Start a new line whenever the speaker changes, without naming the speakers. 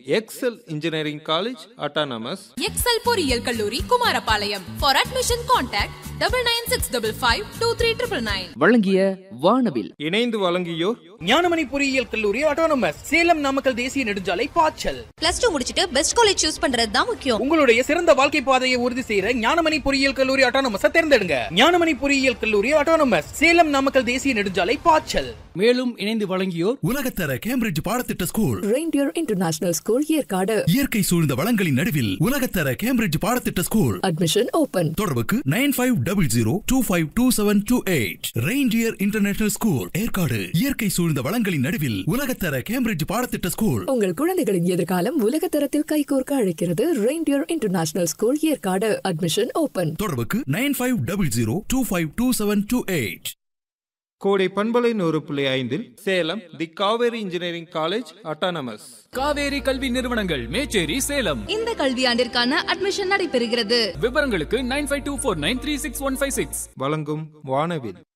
XL engineering college autonomous,
XL பொறியியல் கல்லூரி Kumarapalayam. For admission contact 9965523999.
வழங்கிய வானவில்.
இணைந்து வழங்கியோர்
ஞானமணி பொறியியல் கல்லூரி அட்டானமஸ், சேலம் நாமக்கல் தேசிய நெடுஞ்சாலை பாய்ச்சல்.
+2 முடிச்சிட்டு பெஸ்ட் காலேஜ் சூஸ் பண்றது தான் முக்கியம்.
உங்களுடைய சிறந்த வாழ்க்கை பாதையை உறுதி செய்யற ஞானமணி பொறியியல் கல்லூரி அட்டானமஸ் தேர்ந்தெடுங்க. ஞானமணி பொறியியல் கல்லூரி அட்டானமஸ், சேலம் நாமக்கல் தேசிய நெடுஞ்சாலை பாய்ச்சல்.
மேலும் இணைந்து வழங்கியோர்
உலகத்தர கேம்பிரிட்ஜ் பாடத்திட்ட school
reindeer international school Yercaud.
இயற்கை சூழ்ந்த வளங்களின் நடுவில் உலகத்தர கேம்பிரிட்ஜ் பாடத்திட்ட ஸ்கூல்.
Admission open.
தொடர்புக்கு 9500252728. Reindeer international school Yercaud. இயற்கை சூழ்ந்த வளங்களின் நடுவில் உலகத்தர கேம்பிரிட்ஜ் பாடத்திட்ட ஸ்கூல்.
உங்கள் குழந்தைகளின் எதிர்காலம் உலகத்தரத்தில் கைகோர்க்க அழைக்கிறது reindeer international school Yercaud. Admission open.
தொடர்புக்கு 9500252728.
கோடை பண்பலை 100.5 சேலம் தி Kaveri engineering college autonomous.
Kaveri கல்வி நிறுவனங்கள் மேச்சேரி சேலம்.
இந்த கல்வியாண்டிற்கான அட்மிஷன் நடைபெறுகிறது.
விவரங்களுக்கு 9524936156.
வழங்கும் வானவில்.